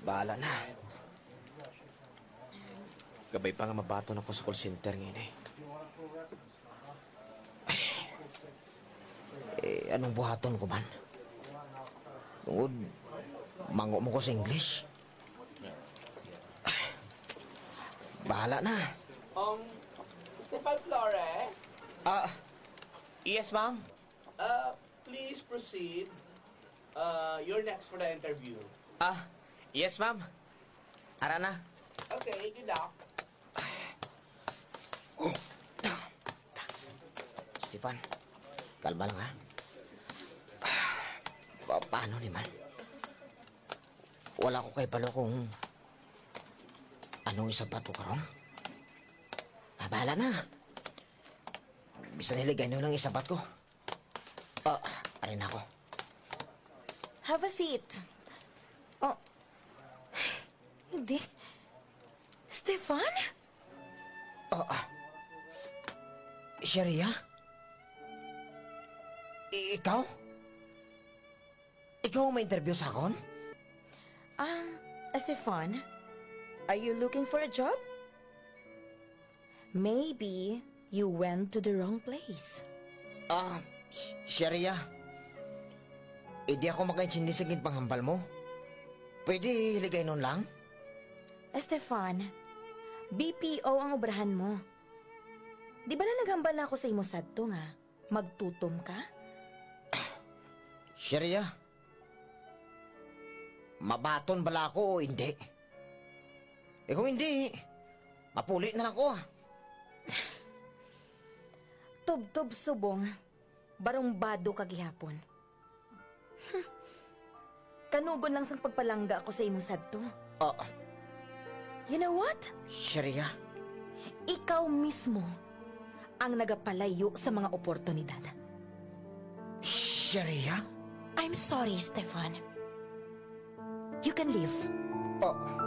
Bahala na. Gabay pa nga mabato na ko sa call center ngayon eh. Anong buhaton ko man? Tungod, mango mo ko sa English. Bahala na. Stefan Flores, Yes, ma'am. please proceed. You're next for the interview. Yes, ma'am. Ara na. Okay, good luck. Stefan, kalma lang ha. Paano naman? Wala ko kay palo kung anong isapat ko karon. Bahala na. Bisa niligay nyo ng isapat ko. Arin ako. Have a seat. Oh. Hindi. Stefan? Sharia? Ikaw? Ikaw ang ma-interview sa akon? Stefan, are you looking for a job? Maybe you went to the wrong place. Sharia. Di ako makaintindi sa panghambal mo. Pwede hiligay nun lang? Stefan, BPO ang obrahan mo. Di ba na naghambal na ako sa imo sadto nga? Magtutom ka? Sharia. Mabaton bala ako o hindi? Kung hindi, mapuli na lang ko Tub-tub subong, barumbado kagihapon. Kanugon lang sang pagpalangga ako sa imong sadto. You know what? Sharia. Ikaw mismo ang nagapalayo sa mga oportunidad. Sharia? I'm sorry, Stefan. You can leave.